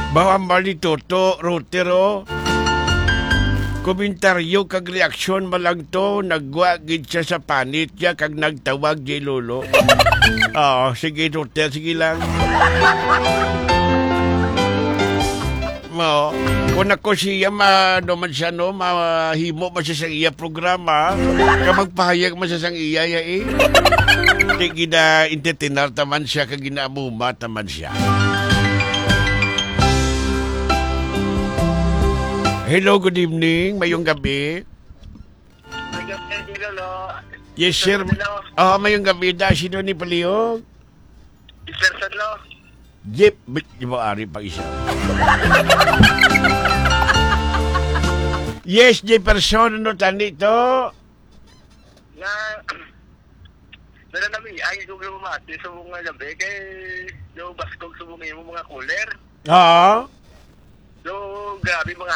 Bawa mali toto, rotero. Komentaryo kag reaksyon malang to, nagwagid siya sa panit niya kag nagtawag di lolo. Oo, sige roter, sige lang. Mo, kung ako siya man siya no, mahimo man siya sa iya programa, kamagpahayag man siya sa iya ya eh. Di gina entertainer taman siya kag ginaamuma taman siya. Hello, good evening. Mayong gabi. May gabi, Lolo. Yes, sir. Oh, mayong gabi. Sino ni Palihog? Sir Sadlo. Jeep. Di mo ari pa isa. Yes, Jefferson. Ano tani to? Na... Nala namin, ay gusto mo mati sa mga gabi kay yung baskog sa mga mga cooler. Oo. So, grabe mga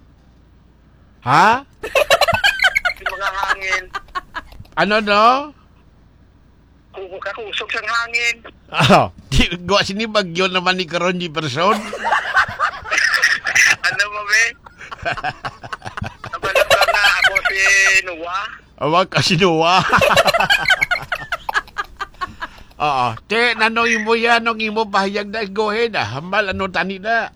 Ha? mga hangin. Ano no? Kung kakusok sa hangin. Oh, di gwa sini bagyo naman ni karon Jefferson. Ano mo, be? Nabalang lang na ako si Noah. Awag ka sinuwa. Oo. Te, nanong imo yan, nung imo pahayag na, go ahead Hamal, ano tani na?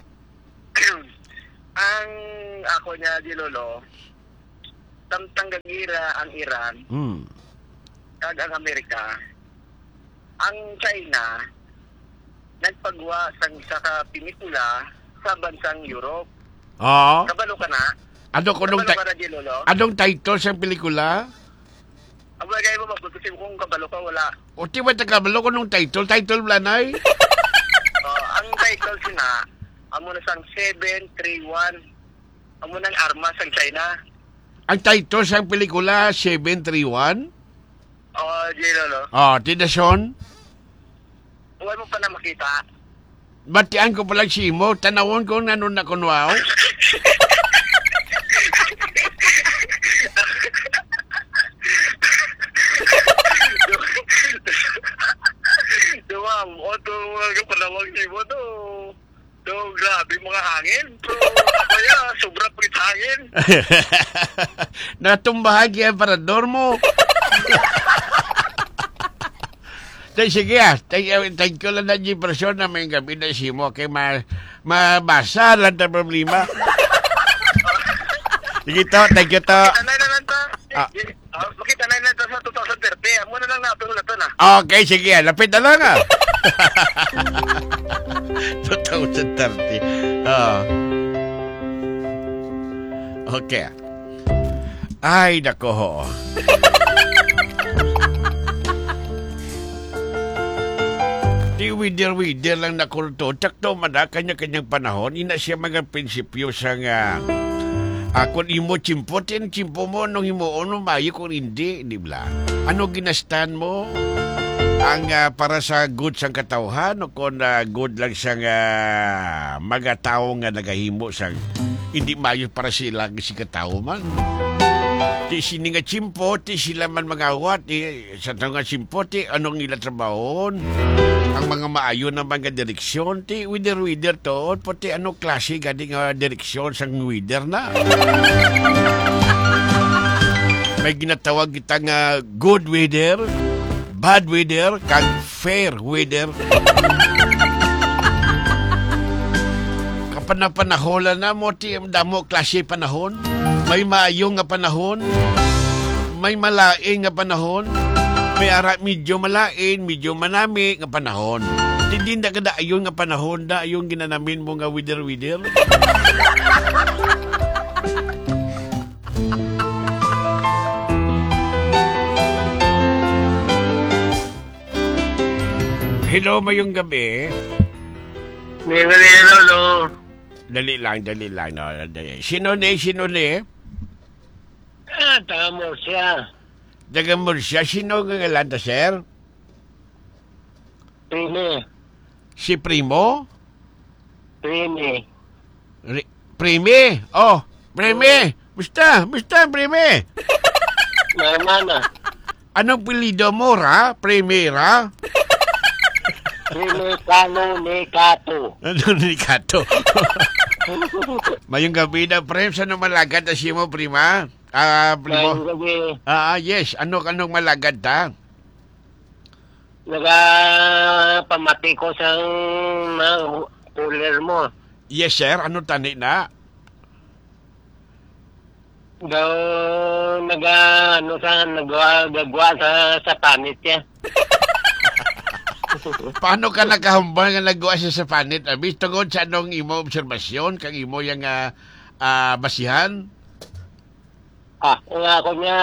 Ang ako niya, di Lolo, tanggagira ang Iran, kag ang Amerika, ang China, nagpagwa sa pinikula sa bansang Europe. Oo. Kabalo ka na? Ano ko nung Kabalo ka na, di Lolo? anong title sa pelikula? Abagay mo, magkutusin kung kabalo ka, wala. O ti ba takabalo ko nung title blanay? Ang title sina, amo na sang 731, amo nang armas ang China. Ang title sa pelikula 731? Di Lolo. Tidasyon? Huwag mo pa na makita. Batian ko palang si mo, tanawon ko nanon na kunwao. Dumam, ito mga panawag ni mo to. To, grabe mga hangin. To, kaya, sobrang pagit hangin. Natumbahagi ang parador mo. Sige thank you lang na Jefferson na may gabi na si mo kay mabasa lang na problema. Sige to, thank you to. Makita na lang to. Makita na lang to sa 2030. Amo na lang nato na to na. Okay, sige. Lapit na lang 2030. Okay. Ay, nako ho. Di wider lang nakurto. Takto man kanya-kanyang panahon. Ina siya mga prinsipyo sa nga kung imo chimpotin, chimpo mo, nung imo ono, mayo kung hindi, di ba? Ano ginastan mo? Ang para sa good sang katawhan o kung good lang sang mga tao nga nagahimo sang hindi mayo para sila si katao man. Ti sini nga chimpo, ti sila man magawat, sa nga chimpo, ti anong nila trabahon? Ang mga maayo na mga direksyon, ti wider to, pati ano klase gadi nga direksyon sang wider na. May ginatawag kita nga good weather, bad weather, kag fair weather. Kapanahola na mo, ti damo klase panahon. May maayo nga panahon, may malaing nga panahon, may medyo malain, medyo manami nga panahon. Hindi na kada ayon nga panahon da ayon ginanamin mo nga weather. Hello, mayong gabi. May Lolo. Dali lang. No? Sino ni? Taga mo siya. Taga Murcia. Sino nga ngalanda, sir? Prime. Si Primo? Prime. Prime? Oh, Prime. Basta, Prime. Mana? Anong pilido mo, Primera? Sinikano ni Kato. Ano ni Kato? Mayong gabi na, prem. Saan malagad na siya mo, prima? Primo? Ngayong gabi, Yes. Anong malagad ta? nagapamati ko sa cooler mo. Yes, sir. Ano tani na? Daw nagagawa sa panit niya. Paano ka nakahambal nga nagawa siya sa panit? Abis, tungod sa anong imo obserbasyon, kang imo yung basihan? Nga ako niya,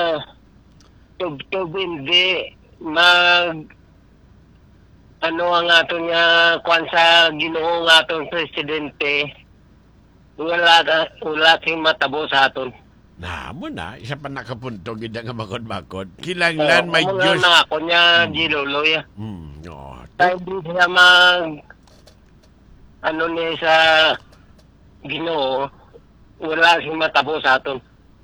tub hindi ano ang ato niya, kwan sa Ginoo nga atong presidente, wala sing matabo sa aton. Mo na, isa pa nakapunto, gida nga makod-makod. Kilanglan, may Diyos. Diyos. Na ako niya, Giluloy. No. Tayo di siya ano niya sa Ginoo, wala sing matabo sa aton.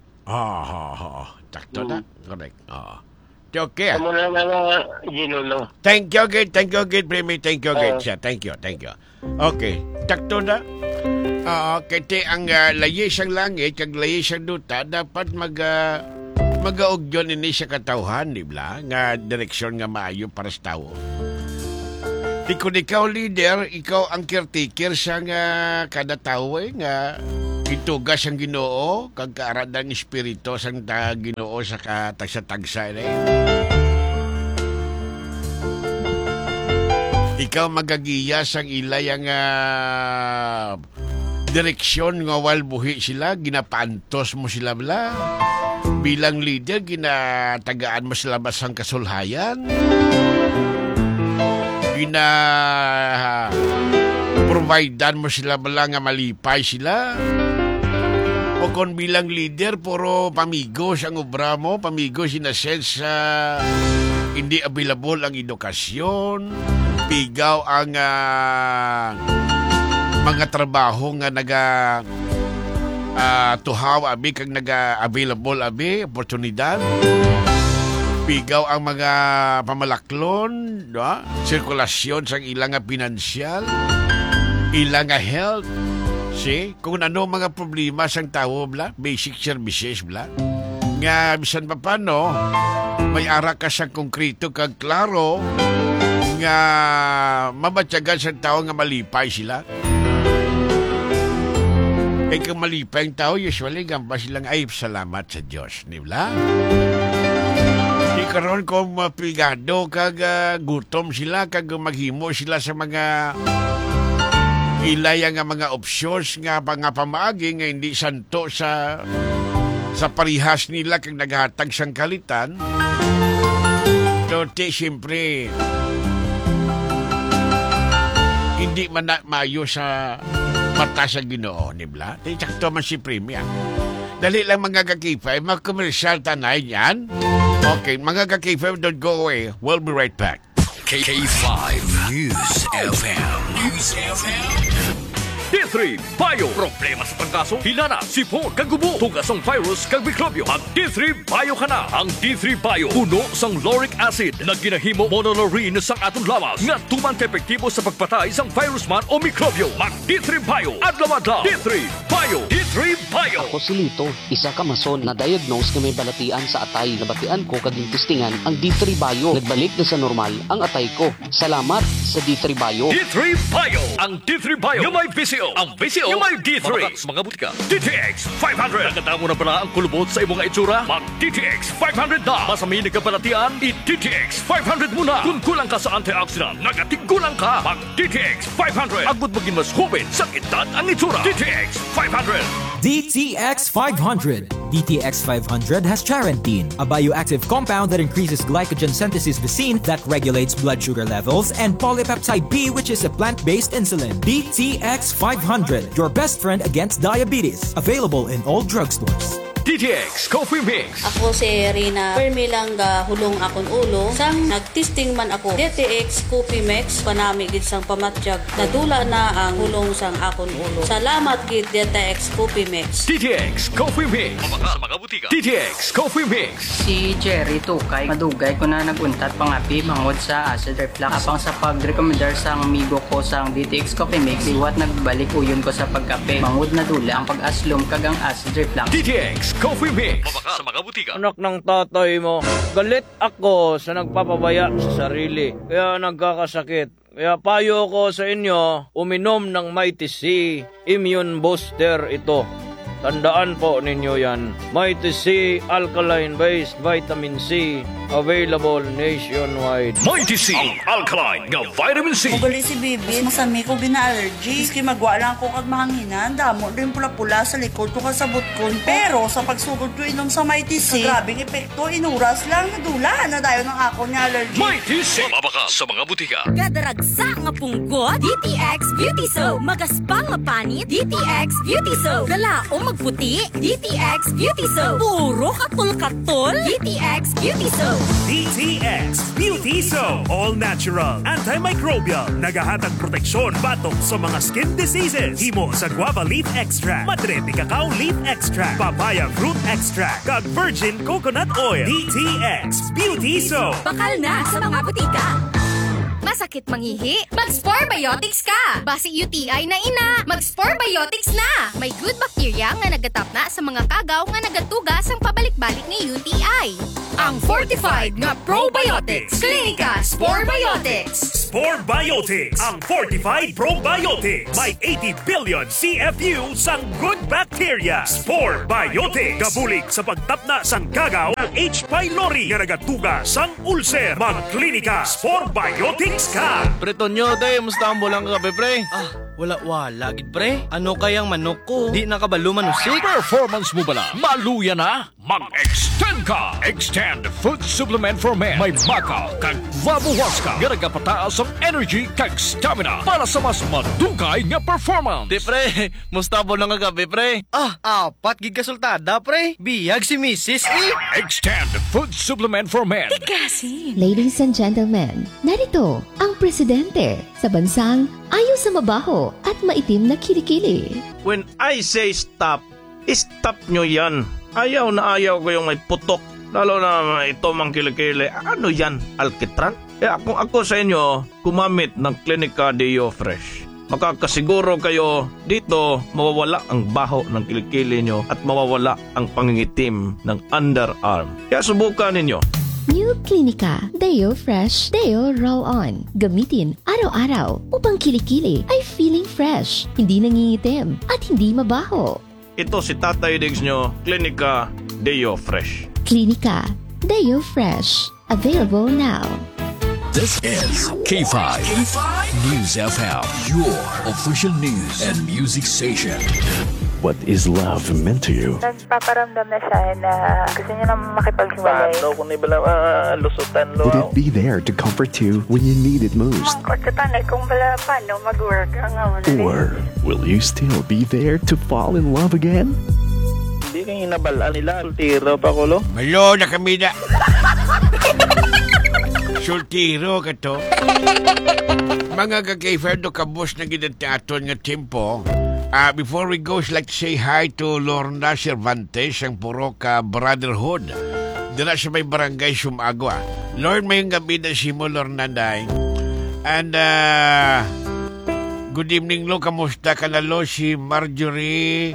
Takto na. Correct. Okay. Amo na nga, Gilulo. Thank you, Premi. Thank you, siya. Thank you. Okay. Takto na. Kaya ang layis ang langit, kag layis ang duta, dapat mag-augyon ini sa katawhan, di ba? Nga direksyon nga maayo para sa tao. Kung ikaw leader, ikaw ang caretaker sa nga kada tao nga itugas ang Ginoo, kag kaaradan ng espiritu sang Ginoo sa katagsa-tagsa. Ikaw magagiya sang ilay ang direksyon nga wal buhi sila, ginapantos mo sila bla. Bilang leader, ginatagaan mo sila basang kasulhayan. Providean mo sila bala nga malipay sila. O kung bilang leader, puro pamigos ang obra mo, pamigos in a sense hindi available ang edukasyon, pigaw ang mga trabaho nga tuhaw abi kag available abi oportunidad, pigaw ang mga pamalaklon, no? Sirkulasyon sa ilang pinansyal, ilang health. See, kung ano mga problema sang tao bla, basic services bla, nga bisan pa paano may ara ka sa konkreto kag klaro nga mabatyagan sa tao nga malipay sila. Kung malipay ang tao, usually gamba silang ay salamat sa Diyos, di ba? Di karon kung mapigado kag gutom sila kag maghimo sila sa mga ilaya nga mga options nga pamaagi nga hindi santo sa parihas nila kag naghatag sang kalitan. So, siyempre hindi man maayo sa mata sa Ginoo, di ba? Sakto man si Premia. Dali lang mga kakipay, mag-commercial tanay yan. Okay, mga kakipay, don't go away. We'll be right back. K5 News FM. D3 Bio. Problema sa pangkaso, hilana, sipon, kagubo, tugasong virus, kag mikrobyo. Mag D3 Bio ka na. Ang D3 Bio, puno sang lauric acid na ginahimo monolaurin sang atong lawas nga tuman ka-epektibo sa pagpatay sang virus man o mikrobyo. Mag D3 Bio. Adlaw-adlaw. D3 Bio. D3 Bio. Ako si Lito, isa ka mason na diagnose nga may balatian sa atay. Nabatian ko kaging testingan ang D3 Bio. Nagbalik na sa normal ang atay ko. Salamat sa D3 Bio. D3 Bio. Ang D3 Bio yung may VCO. Ang VCO yung may D3. Mamakat sa mga butika. DTX 500. Nakatamo na pala ang kulubot sa imong itsura? Mag DTX 500 na. Masami nagkabalatian, i-DTX 500 muna. Kung kulang ka sa antioxidant, nagatigulang ka. Mag DTX 500. Agud maging mas hubin sa edad ang itsura. DTX 500. DTX 500. DTX 500 has charantine, a bioactive compound that increases glycogen synthesis vacine that regulates blood sugar levels, and polypeptide B, which is a plant-based insulin. DTX 500, your best friend against diabetes. Available in all drugstores. DTX Coffee Mix. Ako si Rina Permilang hulong akon ulo. Sang nagtesting man ako DTX Coffee Mix panami gid sang pamatjag. Nadula na ang hulong sang akon ulo. Salamat gid DTX Coffee Mix. DTX Coffee Mix. Mabaka sa mga butika. DTX Coffee Mix. Si Jerry Tukay, madugay ko na naguntat pangapi mangod sa acid reflux. Apang sa pag-recommendar sang amigo ko sang DTX Coffee Mix, iwat nagbalik uyon ko sa pagkape. Mangod na dula ang pag-aslom kagang acid reflux. DTX Coffee Mix. Mabaka sa mga butika. Anak ng tatay mo, galit ako sa nagpapabaya sa sarili. Kaya nagkakasakit. Kaya payo ko sa inyo, uminom ng Mighty C Immune Booster ito. Tandaan po ninyo yan. Mighty C Alkaline-based Vitamin C. Available nationwide. Mighty C, ang alkaline nga vitamin C. Ugali si Bibi, masami ko gina-allergy. Iski magwa lang ko kag mahanginan, damo rin pula-pula sa likod ko kasabot ko. Pero sa pagsugod ko inom sa Mighty C, grabing epekto, inuras lang, nadula na dayo ng ako niya allergy. Mighty C, mabaka sa mga butika. Gadaragsa nga punggot, DTX Beauty Soap. Magaspang nga panit, DTX Beauty Soap. Galaong magputi, DTX Beauty Soap. Puro katul-katul, DTX Beauty Soap. DTX Beauty Soap. All natural, antimicrobial, nagahatag proteksyon batok sa mga skin diseases. Himo sa guava leaf extract, madre de cacao leaf extract, papaya fruit extract, kag virgin coconut oil. DTX Beauty Soap. Bakal na sa mga butika. Masakit mangihi? Mag-Spore Biotics ka! Basi UTI na ina, mag-Spore Biotics na! May good bacteria nga nagatap na sa mga kagaw nga nagatugas ang pabalik-balik ni UTI. Ang fortified nga probiotics. Clinica Spore Biotics. Spore Biotics, ang fortified probiotics. May 80 billion CFU sang good bacteria. Spore Biotics. Gabulig sa pagtapna sang kagaw ng H. pylori nga nagatuga sang ulcer. Mag-klinika Spore Biotics ka. Preton nyo, tay. Musta ang bulang ka, pre? Wala, gid pre. Ano kayang manok ko? Di nakabalo manusik. Performance mo bala? Maluya na? Mag-extend ka! Extend Food Supplement for Men. May baka kag vabuwas ka. Garagapataas ang energy kag stamina para sa mas madugay nga performance. Di pre, musta ang bulang ka, pre? Apat gid kasultada, pre. Biyag si Mrs. E. Extend Food Supplement for Men. Ladies and gentlemen, narito ang presidente sa bansang ayaw sa mabaho at maitim na kilikili. When I say stop, stop nyo yan. Ayaw na ayaw ko yung may putok. Lalo na ito mang kilikili. Ano yan? Alkitran? Kaya kung ako sa inyo, kumamit ng Clinica Deo Fresh. Makakasiguro kayo dito mawawala ang baho ng kilikili nyo at mawawala ang pangingitim ng underarm. Kaya subukan ninyo. New Clinica Deo Fresh Deo Roll-On. Gamitin araw-araw upang kilikili ay feeling fresh, hindi nangingitim at hindi mabaho. Ito si Tatay Diggs nyo, Clinica Deo Fresh. Clinica Deo Fresh. Available now. This is K5 News FM, your official news and music station. What is love meant to you? Nagpaparamdam na siya na gusto niya na makipaghiwalay. Paano kung ibala lusutan lo? Would it be there to comfort you when you need it most? Mangkotsutan kung bala paano mag-work ang Or will you still be there to fall in love again? Hindi kang inabalaan nila. Sultiro pa ko lo. Malo na kami na. Sultiro ka to. Mga kaka-fair do kabos na ginataton nga tempo. Before we go, I'd like to say hi to Lorna Cervantes, ang puro ka brotherhood. Dira sa may barangay Sumagwa. Lord, may gabi na si mo, Lorna, day. And, good evening, lo. Kamusta ka na, lo? Si Marjorie,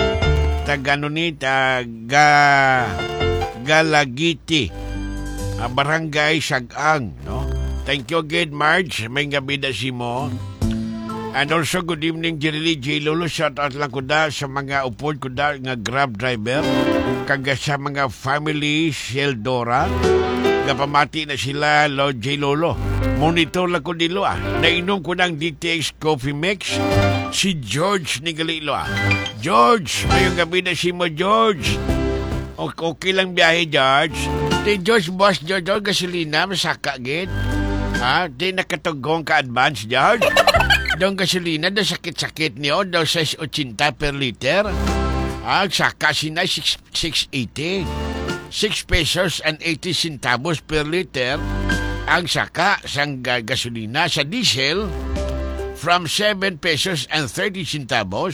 Galagiti, barangay Sagang, no? Thank you again, Marge. May gabi na si mo. And also, good evening, Jerry J. Lolo. Shout out lang ko da sa mga upod ko da nga grab driver. Kaga sa mga family, Sheldora. Kapamati na sila, Lord J. Lolo. Monitor lang ko nilo Nainom ko ng DTX Coffee Mix. Si George ni Galilo George, ngayong gabi na si mo, George. Okay lang biyahe, George. Di George, boss, George, gasolina, masaka gid. Di nakatugong ka-advance, George. Daw gasolina, daw sakit-sakit niyo, daw 6.80 per liter. Ang saka sinay 6.80. 6 pesos and 80 centavos per liter ang saka sang gasolina. Sa diesel, from 7 pesos and 30 centavos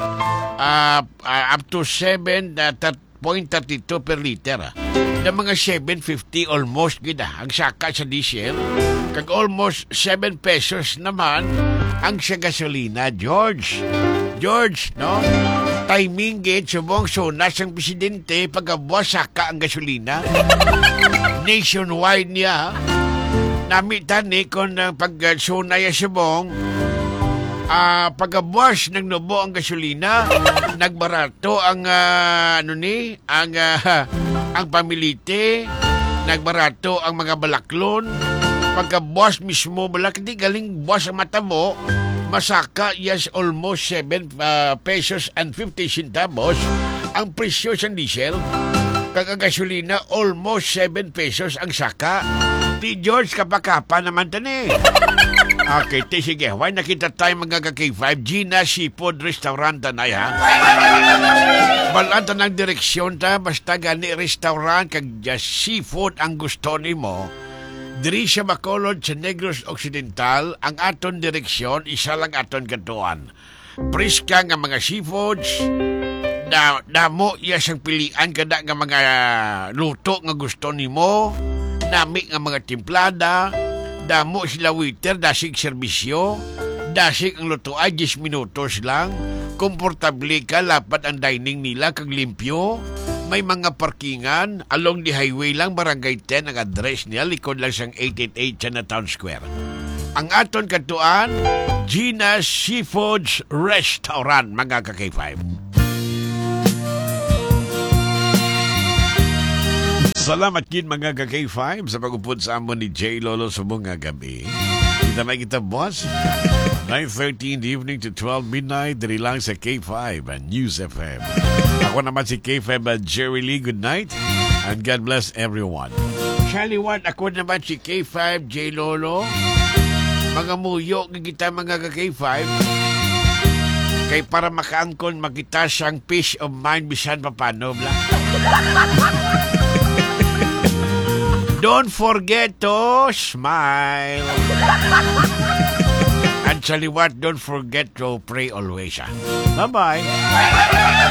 up to 7.32 per liter. Na mga 7.50 almost gida ang saka sa diesel. Kag almost 7 pesos naman ang sa gasolina, George, no? Timing gate subong sunas ang presidente pagkabuwas saka ang gasolina. Nationwide niya. Namitan ni kung pagsunay subong pagkabuwas ng nubo ang gasolina, nagbarato ang ang pamilite, nagbarato ang mga balaklon. Pagkabuwas mismo balak, di galing buwas ang mata mo, masaka yes almost 7 pesos and 50 centavos ang presyo sa diesel. Kagagasolina almost 7 pesos ang saka. Di George kapakapa naman tani. Okay, sige. Why nakita tayo mga K5 Gina Seafood Restaurant tanay ha? Balanta ng direksyon ta, basta gani restaurant kag seafood ang gusto nimo. Diri sa Bacolod sa Negros Occidental, ang aton direksyon, isa lang aton katuan. Priska nga mga seafoods, damo iya sang pilian kada nga mga luto nga gusto nimo, nami nga mga timplada, damo sila waiter, dasig serbisyo, dasig ang luto ay 10 minutos lang, komportable ka, lapat ang dining nila kag limpyo. May mga parkingan along the highway lang, Barangay 10 ang address niya, likod lang sang 888 Chinatown Square. Ang aton katuan, Gina Seafoods Restaurant, mga ka-K5. Salamat kin mga ka-K5 sa pag-upod sa amon ni J. Lolo sa mga gabi. Kita may kita, boss. 9:30 in the evening to 12 midnight, dali lang sa K5 and News FM. Ako naman si K5 at Jerry Lee. Good night and God bless everyone. Shaliwan, ako naman si K5 J. Lolo. Mga muyo ng kita mga K5. Kay para makaangkon makita siyang peace of mind bisan papano bla. Don't forget to smile. And Shaliwan, don't forget to pray always. Bye-bye.